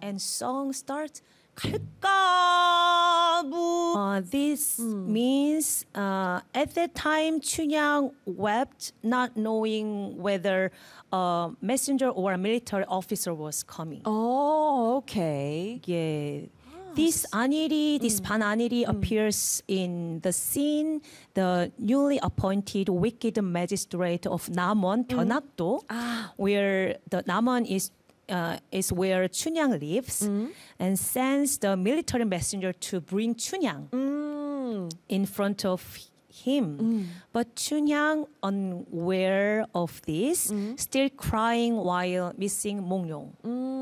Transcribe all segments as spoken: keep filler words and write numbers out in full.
and song starts. 갈까부. Uh, this Mm. means uh, at that time Chunyang wept, not knowing whether a messenger or a military officer was coming. Oh, okay. Yeah. This Aniri, this Pan Aniri appears in the scene, the newly appointed wicked magistrate of Namon, Byeonakdo, where the Namon is uh, is where Chunyang lives, and sends the military messenger to bring Chunyang in front of him. But Chunyang, unaware of this, still crying while missing Mongyong.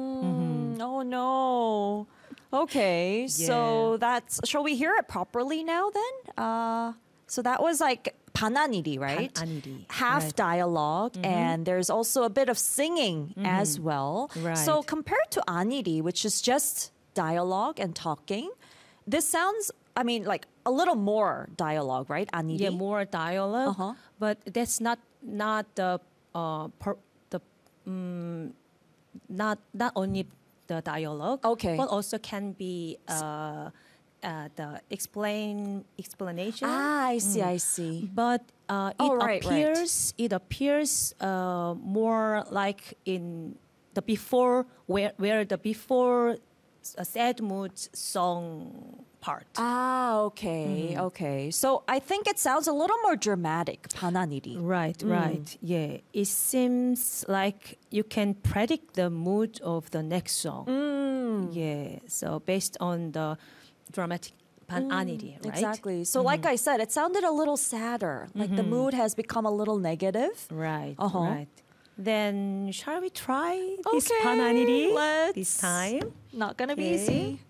Mm, Oh no. Okay, so that's. Shall we hear it properly now then? Uh, so that was like 반안일이, right? 반안일이, Half right. dialogue, and there's also a bit of singing as well. Right. So compared to 안일이, which is just dialogue and talking, this sounds. I mean, like a little more dialogue, right? 안일이. Yeah, more dialogue, Uh-huh. but that's not not the uh per, the um, not not only the dialogue, Okay. but also can be uh, uh the explain explanation. Ah, I see, I see. But uh, it Oh, right, right. appears it appears uh, more like in the before where where the before a sad mood song part. Ah, okay, okay. So I think it sounds a little more dramatic, 반안일이. Right, right. Yeah. It seems like you can predict the mood of the next song. Yeah. So based on the dramatic 반안일이, right? Exactly. So like I said, it sounded a little sadder. Like the mood has become a little negative. Right, Uh-huh. right. Then shall we try this Okay, 반안일이 let's. this time? Not gonna be Okay. easy.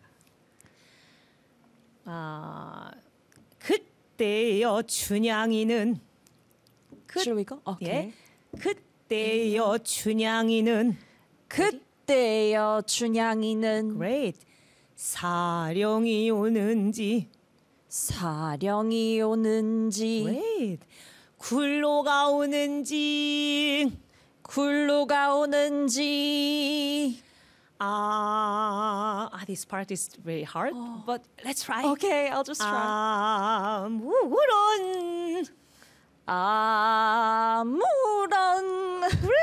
아, 그때여 춘향이는 Should we go? Okay. 예, 그때여 춘향이는 그때여 춘향이는 great 사령이 오는지 사령이 오는지 great 굴로가 오는지 굴로가 오는지. 아, ah, this part is very hard, but let's try. Okay, I'll just try. 아무런 아무런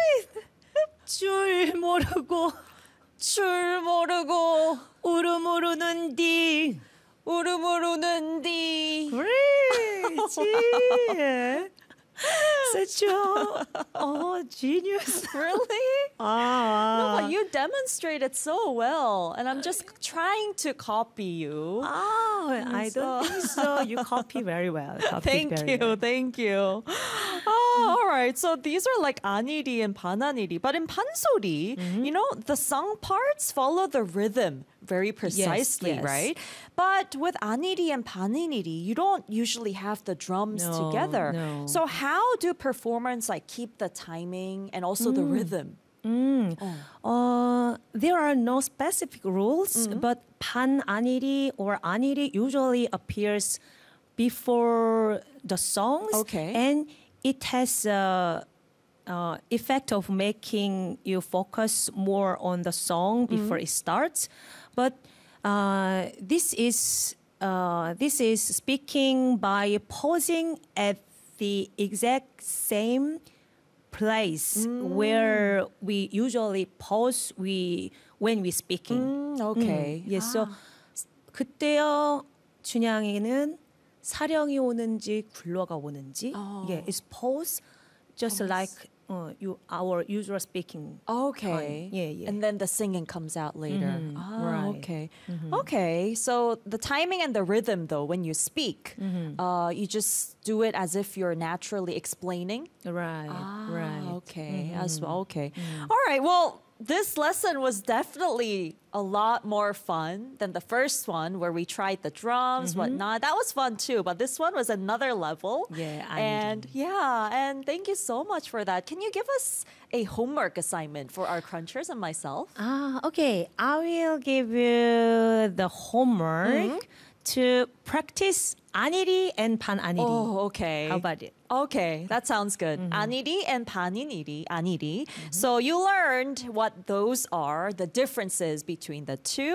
줄 모르고 줄 모르고 울음 오르는디 울음 오르는디. 그렇지. Such a oh genius. Really? 아, No, but you demonstrated so well, and I'm just trying to copy you. oh, I don't think so. You copy very well. Copy Thank very you, well. thank you. Oh, all right. So these are like 안일이 and 반안일이, but in 판소리, you know, the song parts follow the rhythm very precisely, yes. right? But with 안일이 and 반안일이, you don't usually have the drums No, together. no. So how do performers like keep the timing and also the rhythm? Uh, there are no specific rules, but 반안일이 or 안일이 usually appears before the songs, Okay. and it has a uh, effect of making you focus more on the song before it starts. But uh, this is uh, this is speaking by pausing at the exact same place where we usually pause we when we speaking. Mm, okay. Yes, so 그때요 춘향이는 사령이 오는지 굴러가 오는지. Yeah, it's pause just like uh, you our usual speaking. Okay. time. Yeah, yeah. And then the singing comes out later. Mhm, Ah, right. okay. Okay. So the timing and the rhythm, though, when you speak, uh, you just do it as if you're naturally explaining. Right, Ah, right. Okay. As well. Okay. All right. Well, this lesson was definitely a lot more fun than the first one where we tried the drums, whatnot. That was fun too, but this one was another level. Yeah, I And yeah, and thank you so much for that. Can you give us a homework assignment for our crunchers and myself? Ah, okay. I will give you the homework to practice 안일이 and 반안일이. Oh, okay. How about it? Okay, that sounds good. 안일이 and 반일이, 안일이. So you learned what those are, the differences between the two.